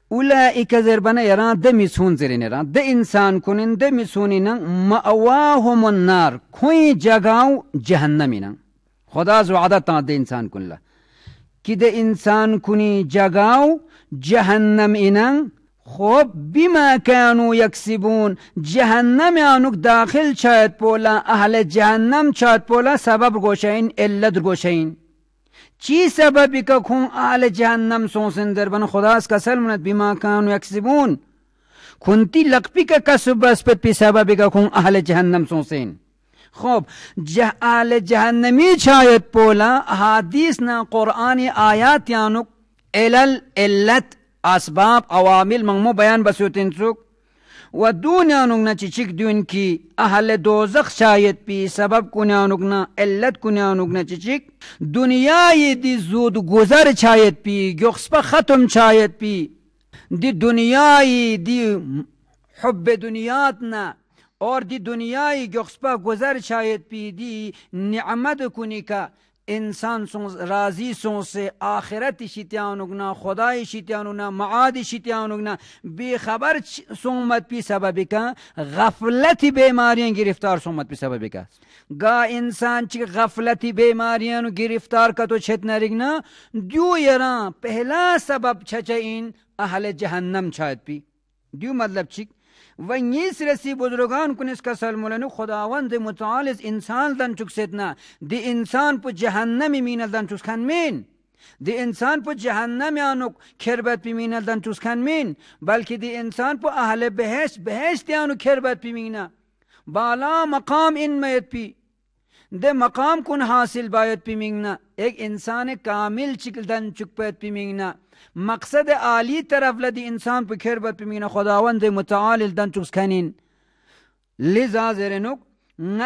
أولئك زربنا يران دمسون زرين يران ده إنسان كنن دمسونين مأواهم النار کوئی جگاو جهنمين خدا وعدتا ده إنسان كن له कि दे इंसान कुनी जगाओ जहन्नम इनंग خوب بما كانوا يكسبون جهنم آنوک داخل شاید پولا اهل جهنم شاید پولا سبب گوشین علت گوشین چی سببی که کن اهل جهنم سونسن در بن خداست کسل منت بما كانوا يكسبون کنتی لقبی که کسب بسپت پی سببی که کن اهل جهنم سونسن خوب اهل جهنمی شاید پولا حدیث نا قرآنی آیات یانوک علت اسباب عوامل منمو بیان بسوتن سوک و دونیانوک نا چیچک دون کی اهل دوزخ شاید پی سبب کنیانوک نا علت کنیانوک نا چیچک دنیای دی زود گذر شاید پی گخصبا ختم شاید پی دی دنیای دی حب دنیات نا اور دی دنیای گخصبا گذر شاید پی دی نعمت کنی که انسان راضی سون سے آخرت شیطانوگنا خدای شیطانوگنا معاد شیطانوگنا بے خبر سومت پی سبب کا غفلتی بیماریاں گرفتار سومت پی سبب کا گا انسان چی غفلتی بیماریاں گرفتار کا تو چھت نرگنا دیو یران پہلا سبب چھچین اہل جہنم چھایت پی دیو مطلب چی و نیس رسی بزرگان کنس کا سلمولنو خداوند متعال انسان دن چک سیدنا دی انسان پو جہنم مینل دن چک کن مین دی انسان پو جہنم آنوک کربت پی مینل دن چک کن مین بلکہ دی انسان پو اہل بہشت آنو کربت پی مینا بالا مقام ان میت پی دے مقام کن حاصل باید پی مینا ایک انسان کامل چکل دن چک پیت پی مینا مقصد عالی طرف لدی انسان پہ کھربت پہ مینا خداوند متعال دن چکس کنین لذا زرنک